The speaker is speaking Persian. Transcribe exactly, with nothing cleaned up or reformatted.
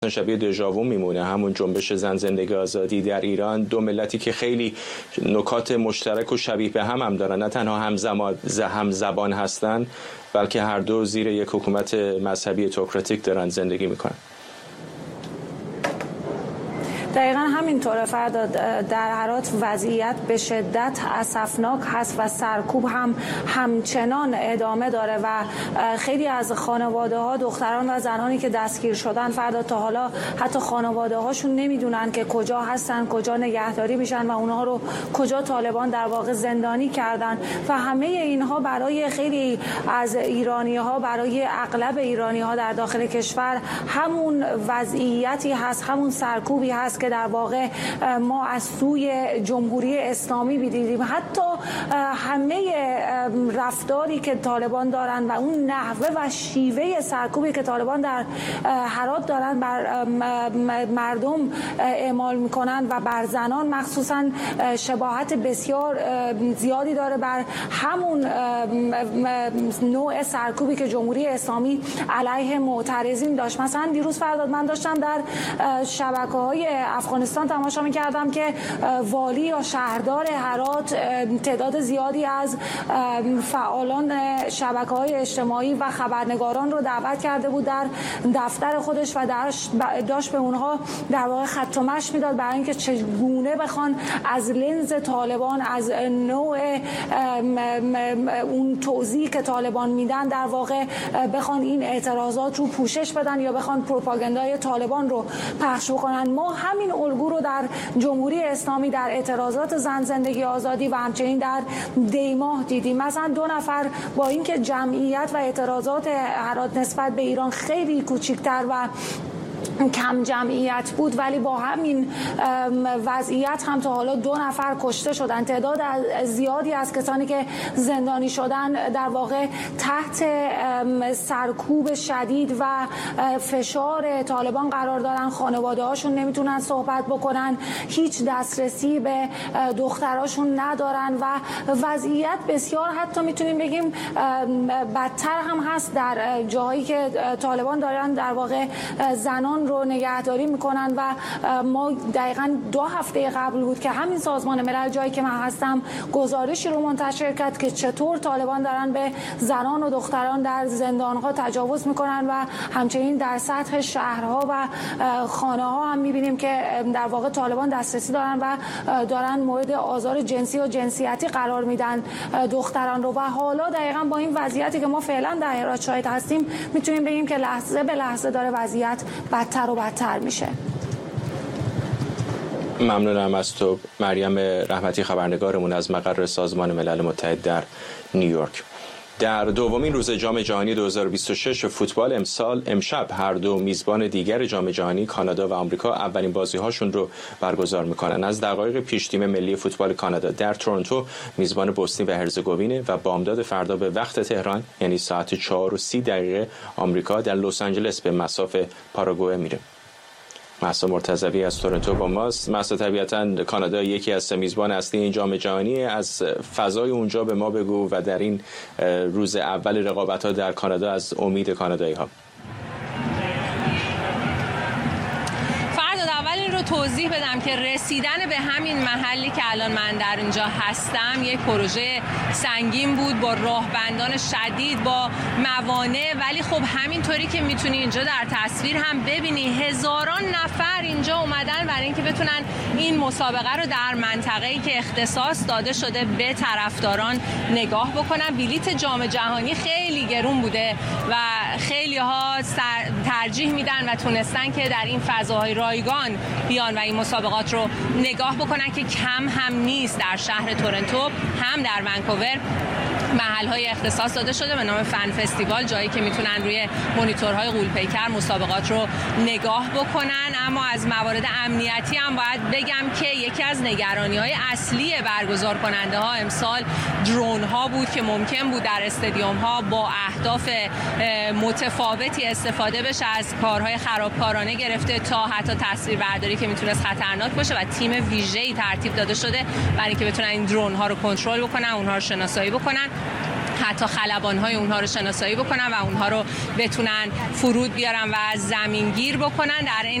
شبیه دژاوو میمونه، همون جنبش زن زندگی آزادی در ایران. دو ملتی که خیلی نکات مشترک و شبیه به هم هم دارن، نه تنها همزمان هم زبان هستن بلکه هر دو زیر یک حکومت مذهبی تئوکراتیک دارن زندگی میکنن. دقیقا همینطوره فرداد. در هرات وضعیت به شدت اسفناک هست و سرکوب هم همچنان ادامه داره و خیلی از خانواده ها، دختران و زنانی که دستگیر شدن فرداد، تا حالا حتی خانواده هاشون نمیدونن که کجا هستن، کجا نگهداری میشن و اونها رو کجا طالبان در واقع زندانی کردن. و همه اینها برای خیلی از ایرانی ها، برای اغلب ایرانی ها در داخل کشور همون وضعیتی هست، همون سرکوبی هست که در واقع ما از سوی جمهوری اسلامی می‌دیدیم. حتی همه رفتاری که طالبان دارن و اون نحوه و شیوه سرکوبی که طالبان در هرات دارن بر مردم اعمال میکنن و بر زنان مخصوصا شباهت بسیار زیادی داره بر همون نوع سرکوبی که جمهوری اسلامی علیه معترضین داشت. مثلا دیروز فرداد من داشتم در شبکه‌های افغانستان تماشا می‌کردم که والی یا شهردار هرات تعداد زیادی از فعالان شبکه‌های اجتماعی و خبرنگاران رو دعوت کرده بود در دفتر خودش و داشت به اونها در واقع خط و مشی میداد برای اینکه چگونه بخوان از لنز طالبان، از نوع اون توضیحی که طالبان میدن در واقع بخوان این اعتراضات رو پوشش بدن یا بخوان پروپاگاندای طالبان رو پخش بکنن. ما همین الگو رو در جمهوری اسلامی در اعتراضات زن زندگی آزادی و همچنین در دیماه دیدیم. مثلا دو نفر با اینکه جمعیت و اعتراضات هرات نسبت به ایران خیلی کوچکتر و کم جمعیت بود، ولی با همین وضعیت هم تا حالا دو نفر کشته شدن. تعداد زیادی از کسانی که زندانی شدن در واقع تحت سرکوب شدید و فشار طالبان قرار دارن. خانواده هاشون نمیتونن صحبت بکنن، هیچ دسترسی به دختراشون ندارن و وضعیت بسیار حتی میتونیم بگیم بدتر هم هست در جاهایی که طالبان دارن در واقع زنان رو نگهداری میکنن. و ما دقیقاً دو هفته قبل بود که همین سازمان ملل، جایی که من هستم، گزارشی رو منتشر کرد که چطور طالبان دارن به زنان و دختران در زندانها تجاوز میکنن و همچنین در سطح شهرها و خانه ها هم میبینیم که در واقع طالبان دسترسی دارن و دارن مورد آزار جنسی و جنسیتی قرار میدن دختران رو. و حالا دقیقاً با این وضعیتی که ما فعلا در هرات شاهد هستیم میتونیم بگیم که لحظه به لحظه داره وضعیت بدتر و بدتر میشه. ممنونم از تو مریم رحمتی، خبرنگارمون از مقر سازمان ملل متحد در نیویورک. در دومین روز جام جهانی دو هزار و بیست و شش فوتبال امسال امشب هر دو میزبان دیگر جام جهانی کانادا و آمریکا اولین بازی‌هاشون رو برگزار می‌کنن. از دقایق پیش تیم ملی فوتبال کانادا در تورنتو میزبان بوسنی و هرزگوینه و بامداد فردا به وقت تهران یعنی ساعت چهار و سی دقیقه آمریکا در لس آنجلس به مصاف پاراگوئه میره. مهسا مرتضوی از تورنتو با ماست. مهسا، طبیعتاً کانادا یکی از سه میزبان اصلی این جام جهانی، از فضای اونجا به ما بگو و در این روز اول رقابت‌ها در کانادا از امید کانادایی‌ها. توضیح بدم که رسیدن به همین محلی که الان من در اینجا هستم یک پروژه سنگین بود با راهبندان شدید، با موانع، ولی خب همینطوری که میتونی اینجا در تصویر هم ببینی هزاران نفر اینجا اومدن برای اینکه بتونن این مسابقه رو در منطقه‌ای که اختصاص داده شده به طرفداران نگاه بکنن. بلیت جام جهانی خیلی گرون بوده و خیلی ها ترجیح میدن و تونستن که در این فضاهای رایگان بیان و این مسابقات رو نگاه بکنن که کم هم نیست. در شهر تورنتو هم در ونکوور محل‌های اختصاص داده شده به نام فن فستیوال، جایی که میتونن روی مانیتورهای غول‌پیکر مسابقات رو نگاه بکنن. اما از موارد امنیتی هم باید بگم که یکی از نگرانی‌های اصلی برگزار کننده ها امسال درون ها بود که ممکن بود در استادیوم ها با اهداف متفاوتی استفاده بشه، از کارهای خرابکارانه گرفته تا حتی تصویربرداری که میتونست خطرناک باشه و تیم ویژه‌ای ترتیب داده شده برای اینکه بتونن این درون ها رو کنترل بکنن، اونها رو شناسایی بکنن. حتی خلبان‌های اونها رو شناسایی بکنن و اونها رو بتونن فرود بیارن و زمینگیر بکنن. در این